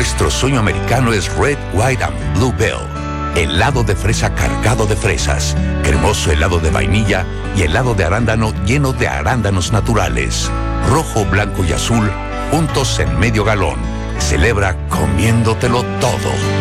Nuestro sueño americano es Red, White and Blue Bell. Helado de fresa cargado de fresas, cremoso helado de vainilla y helado de arándano lleno de arándanos naturales. Rojo, blanco y azul, juntos en medio galón. Celebra comiéndotelo todo.